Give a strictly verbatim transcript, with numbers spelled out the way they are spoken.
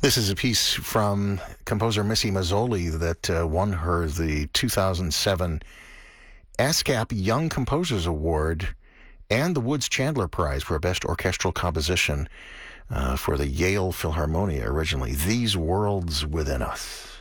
This is a piece from composer Missy Mazzoli that uh, won her the two thousand seven ASCAP Young Composers Award and the Woods Chandler Prize for Best Orchestral Composition uh, for the Yale Philharmonia originally. These Worlds Within Us.